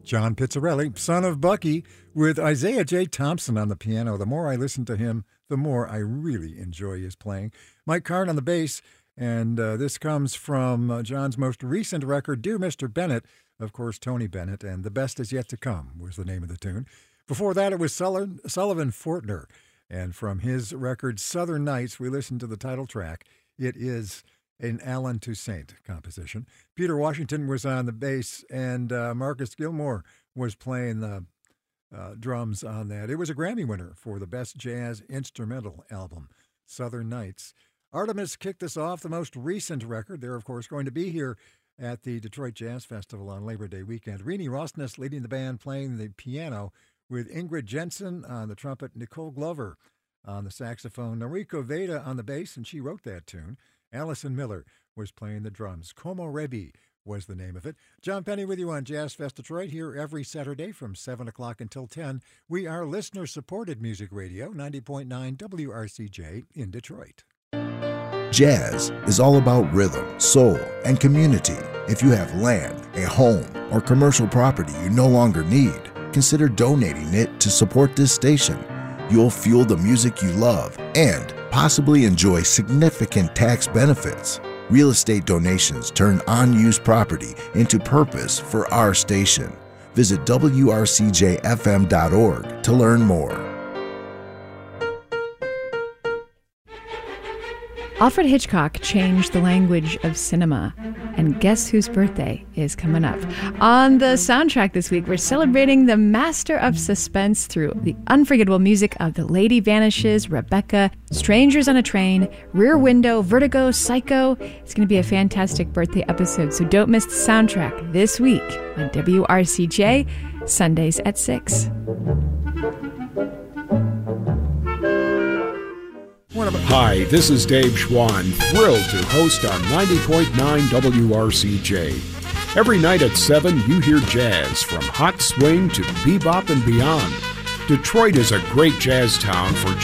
John Pizzarelli, son of Bucky, with Isaiah J. Thompson on the piano. The more I listen to him, the more I really enjoy his playing. Mike Card on the bass, and this comes from John's most recent record, Dear Mr. Bennett, of course, Tony Bennett, and The Best Is Yet to Come was the name of the tune. Before that, it was Sullivan Fortner, and from his record, Southern Nights, we listened to the title track. It is an Alan Toussaint composition. Peter Washington was on the bass, and Marcus Gilmore was playing the drums on that. It was a Grammy winner for the Best Jazz Instrumental Album, Southern Nights. Artemis kicked us off, the most recent record. They're, of course, going to be here at the Detroit Jazz Festival on Labor Day weekend. Renee Rosnes leading the band, playing the piano, with Ingrid Jensen on the trumpet, Nicole Glover on the saxophone, Noriko Veda on the bass, and she wrote that tune. Allison Miller was playing the drums. Como Rebi was the name of it. John Penny with you on Jazz Fest Detroit, here every Saturday from 7 o'clock until 10. We are listener-supported music radio, 90.9 WRCJ in Detroit. Jazz is all about rhythm, soul, and community. If you have land, a home, or commercial property you no longer need, consider donating it to support this station. You'll fuel the music you love and possibly enjoy significant tax benefits. Real estate donations turn unused property into purpose for our station. Visit WRCJFM.org to learn more. Alfred Hitchcock changed the language of cinema, and guess whose birthday is coming up? On the soundtrack this week, we're celebrating the master of suspense through the unforgettable music of The Lady Vanishes, Rebecca, Strangers on a Train, Rear Window, Vertigo, Psycho. It's going to be a fantastic birthday episode, so don't miss the soundtrack this week on WRCJ, Sundays at 6. Hi, this is Dave Schwann, thrilled to host on 90.9 WRCJ. Every night at 7, you hear jazz from hot swing to bebop and beyond. Detroit is a great jazz town for